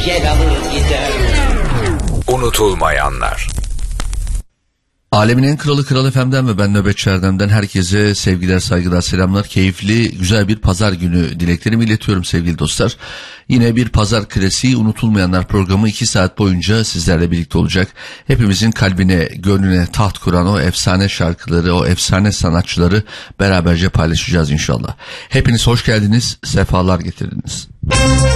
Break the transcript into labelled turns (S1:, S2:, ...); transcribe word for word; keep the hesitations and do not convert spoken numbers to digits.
S1: yer alır gider.
S2: Unutulmayanlar.
S3: Alemin en kralı Kral F M'den ve ben Nöbetçi Erdem'den herkese sevgiler, saygılar, selamlar. Keyifli, güzel bir pazar günü dileklerimi iletiyorum sevgili dostlar. Yine bir pazar klasiği Unutulmayanlar programı iki saat boyunca sizlerle birlikte olacak. Hepimizin kalbine, gönlüne taht kuran o efsane şarkıları, o efsane sanatçıları beraberce paylaşacağız inşallah. Hepiniz hoş geldiniz, sefalar getirdiniz.